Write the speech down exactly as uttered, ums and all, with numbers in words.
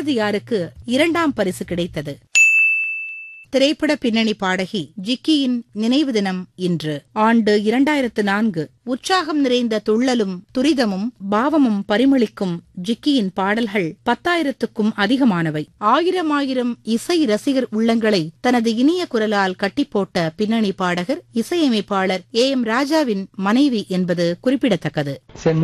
பாரதியாருக்கு இரண்டாம் பரிசு கிடைத்தது. திரைப்பட பின்னணி பாடகி ஜிக்கியின் நினைவு தினம் இன்று. ஆண்டு இரண்டாயிரத்து நான்கு. உற்சாகம் நிறைந்த துள்ளலும் துரிதமும் பாவமும் பரிமளிக்கும் ஜிக்கியின் பாடல்கள் பத்தாயிரத்துக்கும் அதிகமானவை. ஆயிரம் ஆயிரம் இசை ரசிகர் உள்ளங்களை தனது இனிய குரலால் கட்டிப்போட்ட பின்னணி பாடகர், இசையமைப்பாளர் ஏ எம் ராஜாவின் மனைவி என்பது குறிப்பிடத்தக்கது.